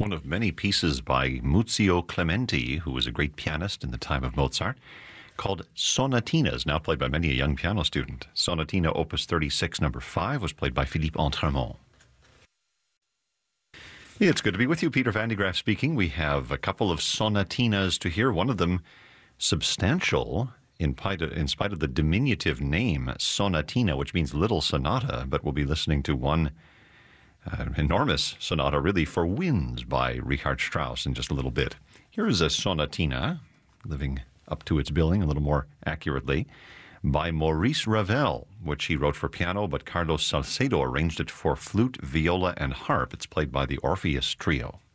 one of many pieces by Muzio Clementi, who was a great pianist in the time of Mozart, called Sonatinas, now played by many a young piano student. Sonatina Opus 36, number 5, was played by Philippe Entremont. It's good to be with you. Peter Van de Graaff speaking. We have a couple of sonatinas to hear, one of them substantial in spite of the diminutive name sonatina, which means little sonata, but we'll be listening to one enormous sonata, really, for winds by Richard Strauss in just a little bit. Here is a sonatina, living up to its billing a little more accurately, by Maurice Ravel, which he wrote for piano, but Carlos Salcedo arranged it for flute, viola, and harp. It's played by the Orpheus Trio.